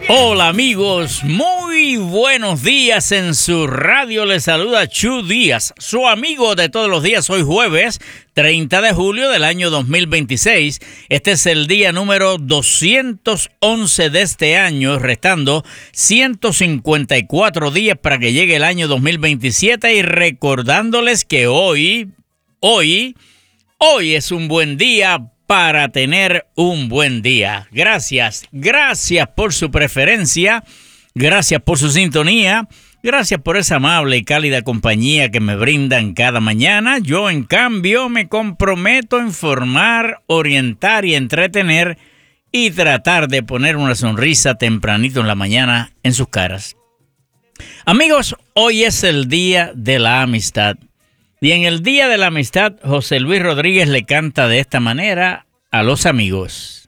Hola amigos, muy buenos días en su radio. Les saluda Chu Díaz, su amigo de todos los días. Hoy jueves 30 de julio del año 2026. Este es el día número 211 de este año, restando 154 días para que llegue el año 2027 y recordándoles que hoy es un buen día para tener un buen día. Gracias por su preferencia, gracias por su sintonía, gracias por esa amable y cálida compañía que me brindan cada mañana. Yo, en cambio, me comprometo a informar, orientar y entretener y tratar de poner una sonrisa tempranito en la mañana en sus caras. Amigos, hoy es el Día de la Amistad. Y en el Día de la Amistad, José Luis Rodríguez le canta de esta manera a los amigos.